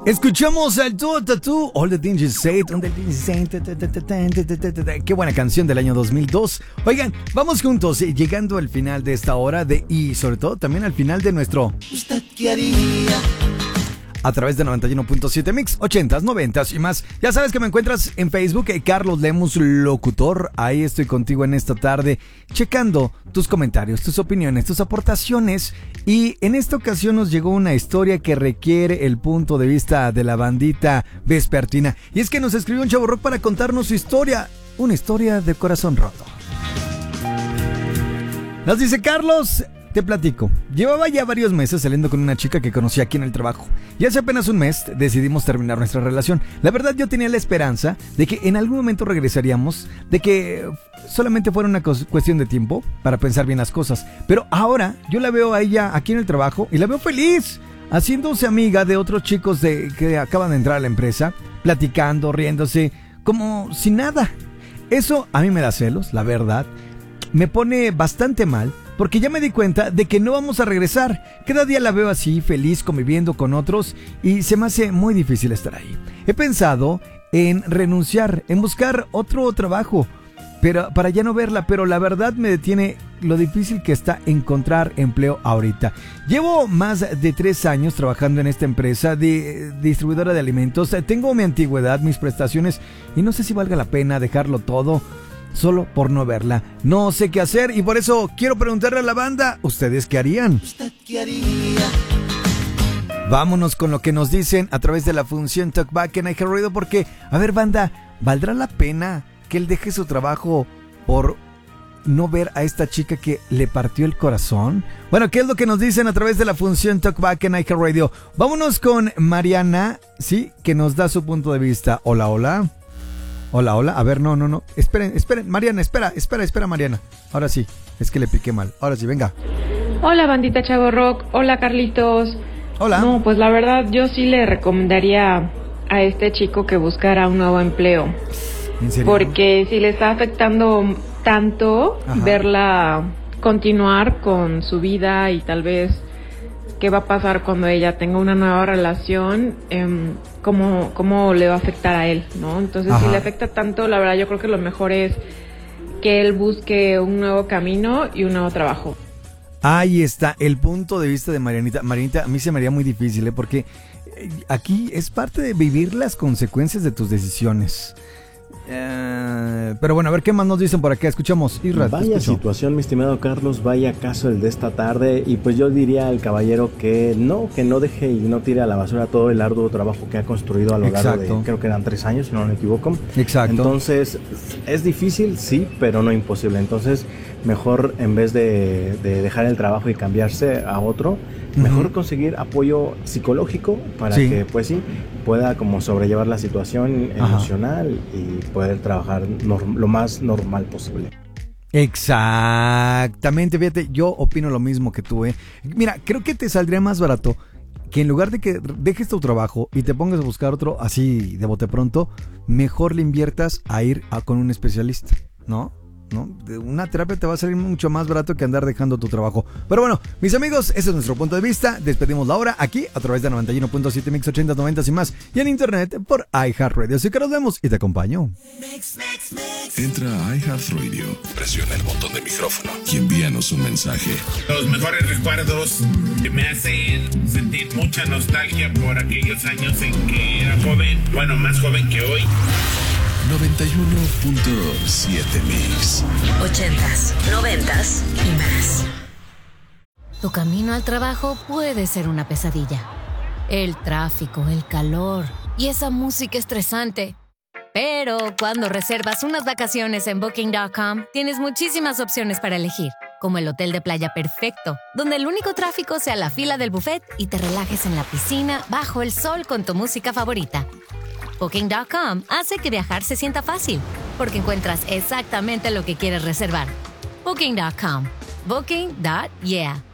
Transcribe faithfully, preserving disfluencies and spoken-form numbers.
Escuchamos al Duo Tattoo, All the Things You Say, All the Things You Say. Qué buena canción del año dos mil dos. Oigan, vamos juntos, eh, llegando al final de esta hora de, y sobre todo también al final de nuestro ¿Usted qué haría? A través de noventa y uno punto siete Mix, ochentas, noventas y más. Ya sabes que me encuentras en Facebook, eh, Carlos Lemus Locutor. Ahí estoy contigo en esta tarde, checando tus comentarios, tus opiniones, tus aportaciones. Y en esta ocasión nos llegó una historia que requiere el punto de vista de la bandita vespertina. Y es que nos escribió un chavo rock para contarnos su historia, una historia de corazón roto. Nos dice Carlos... Te platico, llevaba ya varios meses saliendo con una chica que conocí aquí en el trabajo y hace apenas un mes decidimos terminar nuestra relación. La verdad yo tenía la esperanza de que en algún momento regresaríamos, de que solamente fuera una cuestión de tiempo para pensar bien las cosas. Pero ahora yo la veo a ella aquí en el trabajo y la veo feliz, haciéndose amiga de otros chicos de, que acaban de entrar a la empresa, platicando, riéndose, como si nada. Eso a mí me da celos, la verdad, me pone bastante mal. Porque ya me di cuenta de que no vamos a regresar. Cada día la veo así, feliz, conviviendo con otros y se me hace muy difícil estar ahí. He pensado en renunciar, en buscar otro trabajo pero para ya no verla, pero la verdad me detiene lo difícil que está encontrar empleo ahorita. Llevo más de tres años trabajando en esta empresa de distribuidora de alimentos. Tengo mi antigüedad, mis prestaciones y no sé si valga la pena dejarlo todo solo por no verla. No sé qué hacer y por eso quiero preguntarle a la banda, ¿ustedes qué harían? ¿Usted qué haría? Vámonos con lo que nos dicen a través de la función Talkback en Aija Ruido, porque, a ver banda, ¿valdrá la pena que él deje su trabajo por no ver a esta chica que le partió el corazón? Bueno, ¿qué es lo que nos dicen a través de la función Talkback en Aija Radio? Vámonos con Mariana, sí, que nos da su punto de vista. Hola, hola. Hola, hola. A ver, no, no, no. Esperen, esperen. Mariana, espera, espera, espera, Mariana. Ahora sí, es que le piqué mal. Ahora sí, venga. Hola, bandita Chavo Rock. Hola, Carlitos. Hola. No, pues la verdad, yo sí le recomendaría a este chico que buscara un nuevo empleo. ¿En serio? Porque si le está afectando tanto, ajá, verla continuar con su vida y tal vez qué va a pasar cuando ella tenga una nueva relación, eh, cómo, cómo le va a afectar a él, ¿no? Entonces, ajá, si le afecta tanto, la verdad yo creo que lo mejor es que él busque un nuevo camino y un nuevo trabajo. Ahí está el punto de vista de Marianita. Marianita, a mí se me haría muy difícil, ¿eh? Porque aquí es parte de vivir las consecuencias de tus decisiones. Uh, pero bueno, a ver qué más nos dicen por acá. Escuchamos, Irra, vaya situación, mi estimado Carlos, vaya caso el de esta tarde. Y pues yo diría al caballero que no, que no deje y no tire a la basura todo el arduo trabajo que ha construido a lo largo Exacto. de, creo que eran tres años, si no me equivoco. Exacto. Entonces, es difícil, sí, pero no imposible. Entonces, mejor en vez de, de dejar el trabajo y cambiarse a otro, mejor uh-huh. conseguir apoyo psicológico para sí. que, pues sí, pueda como sobrellevar la situación Ajá. emocional y poder trabajar norm- lo más normal posible. Exactamente, fíjate, yo opino lo mismo que tú, ¿eh? Mira, creo que te saldría más barato que en lugar de que dejes tu trabajo y te pongas a buscar otro así de bote pronto, mejor le inviertas a ir a, con un especialista, ¿no? ¿no? Una terapia te va a salir mucho más barato que andar dejando tu trabajo. Pero bueno, mis amigos, ese es nuestro punto de vista. Despedimos la hora aquí a través de noventa y uno punto siete Mix ochenta, noventa y más y en internet por iHeartRadio. Así que nos vemos y te acompaño. Entra a iHeartRadio, presiona el botón de micrófono y envíanos un mensaje. Los mejores recuerdos que me hacen sentir mucha nostalgia por aquellos años en que era joven, bueno, más joven que hoy. noventa y uno punto siete Mix. Ochentas, noventas y más. Tu camino al trabajo puede ser una pesadilla. El tráfico, el calor y esa música estresante. Pero cuando reservas unas vacaciones en Booking punto com, tienes muchísimas opciones para elegir, como el hotel de playa perfecto, donde el único tráfico sea la fila del buffet y te relajes en la piscina bajo el sol con tu música favorita. Booking punto com hace que viajar se sienta fácil, porque encuentras exactamente lo que quieres reservar. Booking punto com. Booking. Yeah.